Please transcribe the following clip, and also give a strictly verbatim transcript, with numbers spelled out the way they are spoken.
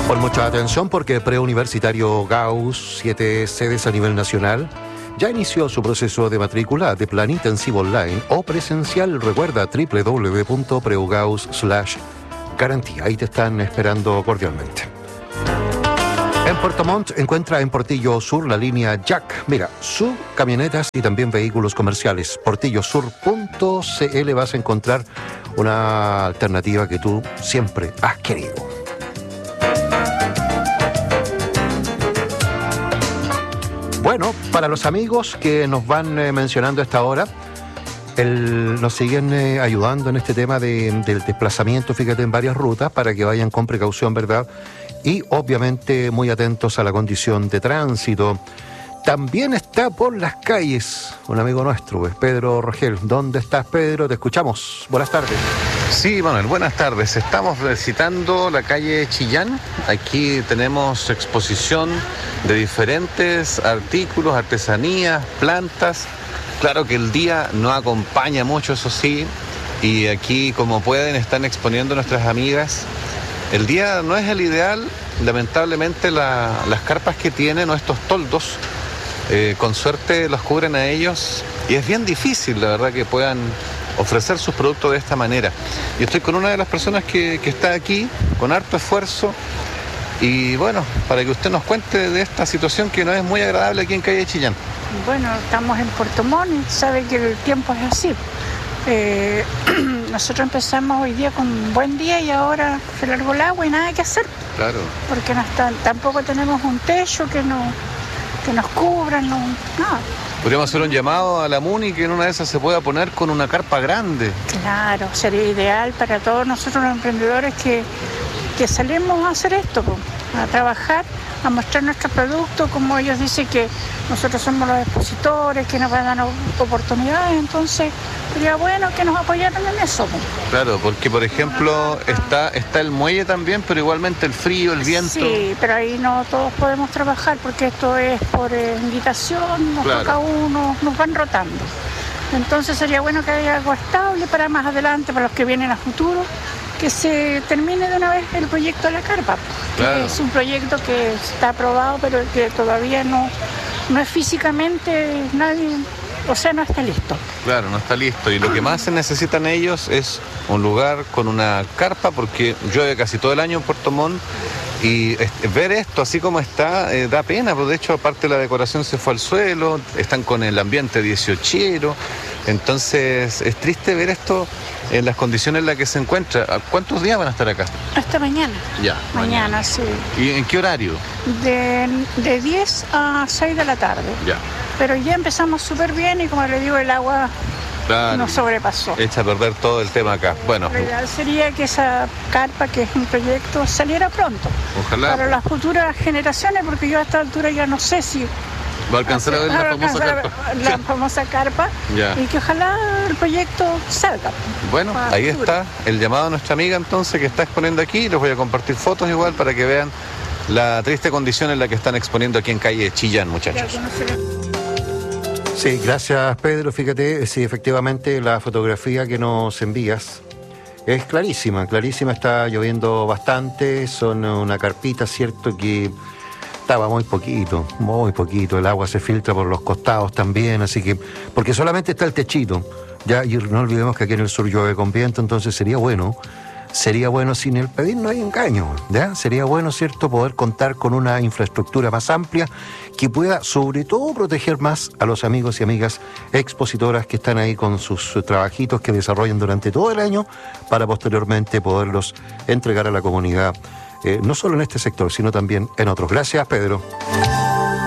Pon mucha atención porque Preuniversitario Gauss, siete sedes a nivel nacional, ya inició su proceso de matrícula de plan intensivo online o presencial. Recuerda doble u doble u doble u punto preugaus slash garantía. Ahí te están esperando cordialmente. En Puerto Montt encuentra en Portillo Sur la línea Jack. Mira, sub, camionetas y también vehículos comerciales. portillo sur punto c l vas a encontrar una alternativa que tú siempre has querido. Bueno, para los amigos que nos van eh, mencionando a esta hora, el, nos siguen eh, ayudando en este tema de, del desplazamiento, fíjate, en varias rutas, para que vayan con precaución, ¿verdad? Y obviamente muy atentos a la condición de tránsito. También está por las calles un amigo nuestro, es Pedro Rogel. ¿Dónde estás, Pedro? Te escuchamos. Buenas tardes. Sí, Manuel, buenas tardes. Estamos visitando la calle Chillán. Aquí tenemos exposición de diferentes artículos, artesanías, plantas. Claro que el día no acompaña mucho, eso sí, y aquí, como pueden, están exponiendo nuestras amigas. El día no es el ideal, lamentablemente la, las carpas que tienen o estos toldos, eh, con suerte los cubren a ellos y es bien difícil, la verdad, que puedan ofrecer sus productos de esta manera. Y estoy con una de las personas que, que está aquí, con harto esfuerzo, y bueno, para que usted nos cuente de esta situación que no es muy agradable aquí en calle Chillán. Bueno, estamos en Puerto Montt y sabe que el tiempo es así. Eh, nosotros empezamos hoy día con un buen día y ahora se largó el agua y nada que hacer. Claro. Porque no está, tampoco tenemos un techo que, no, que nos cubra, no, nada. Podríamos hacer un llamado a la MUNI que en una de esas se pueda poner con una carpa grande. Claro, sería ideal para todos nosotros los emprendedores que, que salimos a hacer esto, a trabajar, a mostrar nuestros productos, como ellos dicen que nosotros somos los expositores, que nos van a dar oportunidades, entonces sería bueno que nos apoyaran en eso. Claro, porque por ejemplo está, está el muelle también, pero igualmente el frío, el viento. Sí, pero ahí no todos podemos trabajar porque esto es por eh, invitación, nos Claro. toca uno, nos van rotando. Entonces sería bueno que haya algo estable para más adelante, para los que vienen a futuro, que se termine de una vez el proyecto de la carpa. Claro. Es un proyecto que está aprobado, pero que todavía no, no es físicamente nadie, o sea, no está listo. Claro, no está listo. Y lo que más se necesitan ellos es un lugar con una carpa, porque llueve casi todo el año en Puerto Montt. Y ver esto así como está eh, da pena, porque de hecho aparte la decoración se fue al suelo, están con el ambiente dieciochero, entonces es triste ver esto en las condiciones en las que se encuentra. ¿Cuántos días van a estar acá? Hasta mañana. Ya. Mañana, sí. ¿Y en qué horario? De, de diez a seis de la tarde. Ya. Pero ya empezamos súper bien y como le digo, el agua Claro. nos sobrepasó. Echa a perder todo el tema acá. Bueno, Lo ideal sería que esa carpa, que es un proyecto, saliera pronto. ojalá Para las futuras generaciones, porque yo a esta altura ya no sé si va a alcanzar a ver la va a famosa alcanzar carpa. la famosa carpa, Ya. y que ojalá el proyecto salga. Bueno, para ahí futuro. está el llamado a nuestra amiga entonces que está exponiendo aquí. Les voy a compartir fotos igual para que vean la triste condición en la que están exponiendo aquí en calle Chillán, Ya muchachos. conoceré. Sí, gracias, Pedro. Fíjate, sí, efectivamente la fotografía que nos envías es clarísima, clarísima. Está lloviendo bastante, son una carpita, cierto, que estaba muy poquito, muy poquito. El agua se filtra por los costados también, así que, porque solamente está el techito. Ya, y no olvidemos que aquí en el sur llueve con viento, entonces sería bueno, sería bueno, sin el pedir no hay engaño, ¿ya? Sería bueno, cierto, poder contar con una infraestructura más amplia que pueda, sobre todo, proteger más a los amigos y amigas expositoras que están ahí con sus trabajitos que desarrollan durante todo el año para posteriormente poderlos entregar a la comunidad, eh, no solo en este sector, sino también en otros. Gracias, Pedro.